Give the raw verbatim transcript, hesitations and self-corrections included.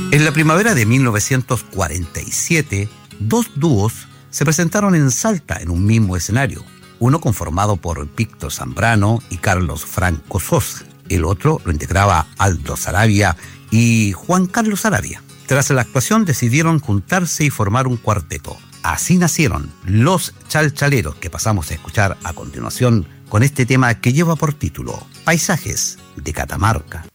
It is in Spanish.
En la primavera de mil novecientos cuarenta y siete, dos dúos se presentaron en Salta en un mismo escenario, uno conformado por Víctor Zambrano y Carlos Franco Sosa. El otro lo integraba Aldo Saravia y Juan Carlos Saravia. Tras la actuación decidieron juntarse y formar un cuarteto. Así nacieron Los Chalchaleros, que pasamos a escuchar a continuación con este tema que lleva por título Paisajes de Catamarca.